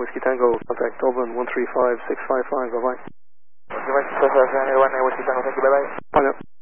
Whiskey Tango, contact Dublin 135655, bye-bye. Whiskey Tango, Whiskey Tango, thank you, bye-bye. Bye now.